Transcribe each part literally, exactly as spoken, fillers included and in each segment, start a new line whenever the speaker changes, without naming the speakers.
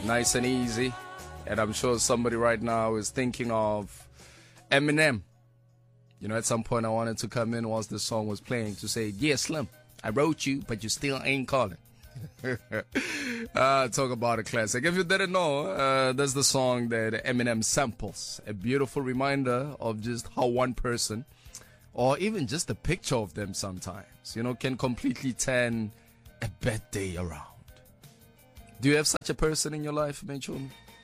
nice and easy. And I'm sure somebody right now is thinking of Eminem. You know, at some point I wanted to come in whilst the song was playing to say, yeah, Slim, I wrote you, but you still ain't calling. uh, talk about a classic. If you didn't know, uh, that's the song that Eminem samples. A beautiful reminder of just how one person, or even just a picture of them sometimes, you know, can completely turn a bad day around. Do you have such a person in your life, Mitchell?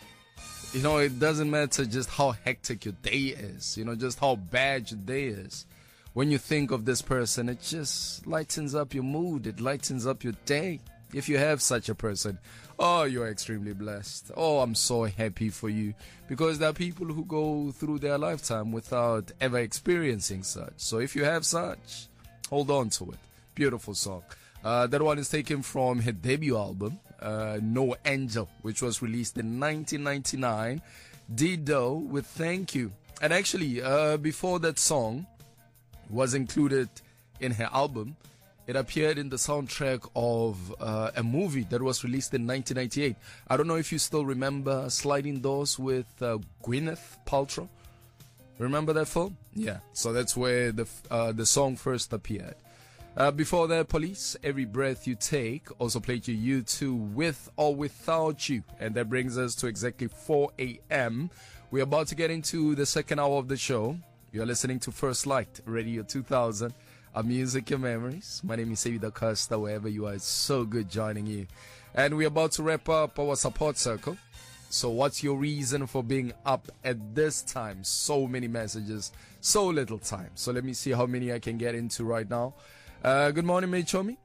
You know, it doesn't matter just how hectic your day is, you know, just how bad your day is. When you think of this person, it just lightens up your mood. It lightens up your day. If you have such a person, oh, you're extremely blessed. Oh, I'm so happy for you. Because there are people who go through their lifetime without ever experiencing such. So if you have such, hold on to it. Beautiful song. Uh, that one is taken from her debut album, uh, No Angel, which was released in nineteen ninety-nine. Dido with Thank You. And actually, uh, before that song was included in her album, it appeared in the soundtrack of uh, a movie that was released in nineteen ninety-eight. I don't know if you still remember Sliding Doors with uh, Gwyneth Paltrow. Remember that film? Yeah. So that's where the uh, the song first appeared. Uh, before that, Police, Every Breath You Take, also played you U two, With or Without You. And that brings us to exactly four a.m. We're about to get into the second hour of the show. You're listening to First Light, Radio two thousand. Our music, your memories. My name is Sebi Da Costa, wherever you are. It's so good joining you. And we're about to wrap up our support circle. So what's your reason for being up at this time? So many messages, so little time. So let me see how many I can get into right now. Uh, good morning, Mechomi.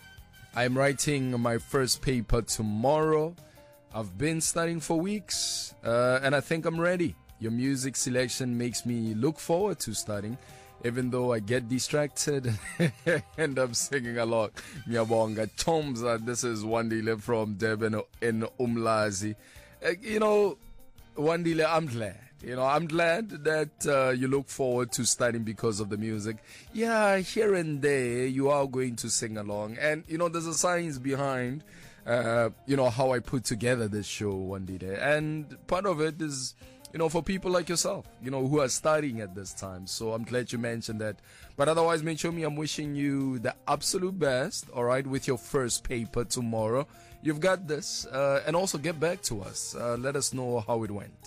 I'm writing my first paper tomorrow. I've been studying for weeks, uh, and I think I'm ready. Your music selection makes me look forward to studying, even though I get distracted and end up singing a lot. Ngiyabonga Tomza, this is Wandile from Durban in Umlazi. Uh, you know, Wandile, I'm glad. You know, I'm glad that uh, you look forward to studying because of the music. Yeah, here and there, you are going to sing along. And, you know, there's a science behind, uh, you know, how I put together this show one day. And part of it is, you know, for people like yourself, you know, who are studying at this time. So I'm glad you mentioned that. But otherwise, Mechomi, I'm wishing you the absolute best, all right, with your first paper tomorrow. You've got this. Uh, and also get back to us. Uh, let us know how it went.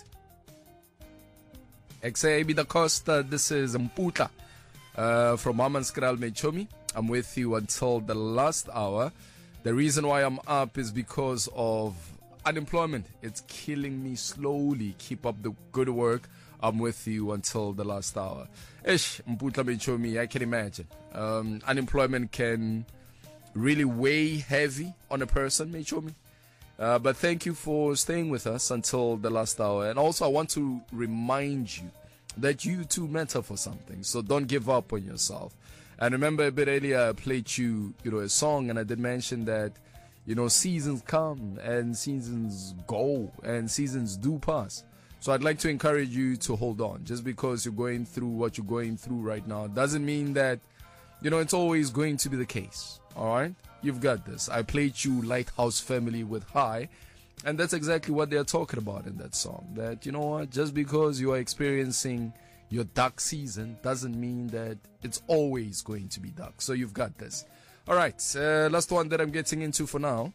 Sebi Da Costa, this is Mputla uh, from Amanskraal Mechomi. I'm with you until the last hour. The reason why I'm up is because of unemployment. It's killing me slowly. Keep up the good work. I'm with you until the last hour. Ish, Mputla Mechomi, I can imagine. Um, unemployment can really weigh heavy on a person, Mechomi. Uh, but thank you for staying with us until the last hour. And also, I want to remind you that you too matter for something. So don't give up on yourself. And remember a bit earlier, I played you, you know, a song, and I did mention that, you know, seasons come and seasons go and seasons do pass. So I'd like to encourage you to hold on. Just because you're going through what you're going through right now doesn't mean that, you know, it's always going to be the case. All right? You've got this. I played you Lighthouse Family with High, and that's exactly what they're talking about in that song. That, you know what, just because you are experiencing your dark season doesn't mean that it's always going to be dark. So you've got this. All right, uh, last one that I'm getting into for now.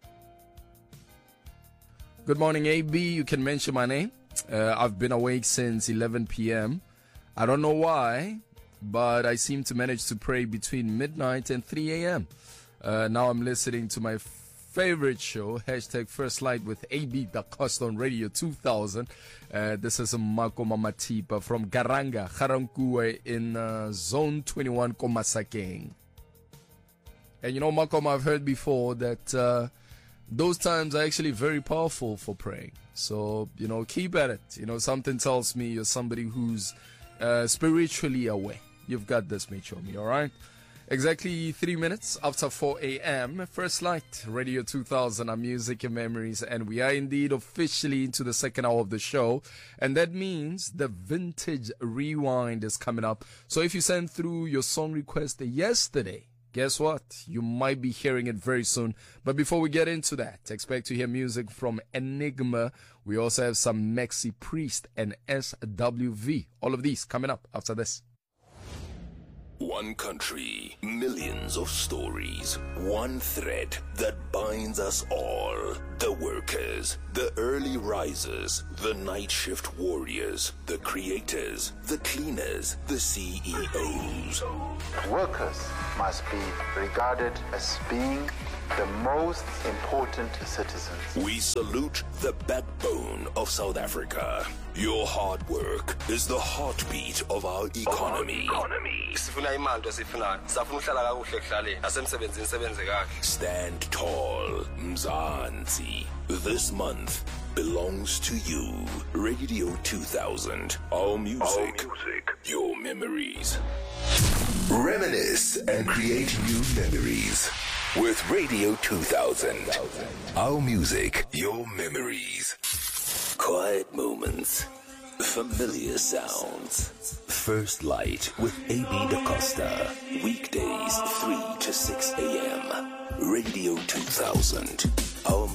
Good morning, A B. You can mention my name. Uh, I've been awake since eleven p.m. I don't know why, but I seem to manage to pray between midnight and three a.m. Uh, now I'm listening to my favorite show, hashtag First Light with A B Da Costa on Radio two thousand. Uh, this is Mako Mamatipa from Garanga, Garankuwe in uh, Zone twenty-one, Komasakeng. And you know, Malcolm, I've heard before that uh, those times are actually very powerful for praying. So, you know, keep at it. You know, something tells me you're somebody who's uh, spiritually aware. You've got this, Mechomi, all right? Exactly three minutes after four a.m. First Light, Radio two thousand, our music and memories. And we are indeed officially into the second hour of the show. And that means the Vintage Rewind is coming up. So if you sent through your song request yesterday, guess what? You might be hearing it very soon. But before we get into that, expect to hear music from Enigma. We also have some Maxi Priest and S W V. All of these coming up after this.
One country, millions of stories, one thread that binds us all. The workers, the early risers, the night shift warriors, the creators, the cleaners, the C E Os.
Workers must be regarded as being the most important citizens.
We salute the backbone of South Africa. Your hard work is the heartbeat of our economy. Stand tall, Mzansi. This month belongs to you. Radio two thousand. Our music, our music, your memories. Reminisce and create new memories with Radio two thousand. Our music, your memories. Quiet moments, familiar sounds. First Light with A B Da Costa. Weekdays three to six a.m. Radio two thousand. Our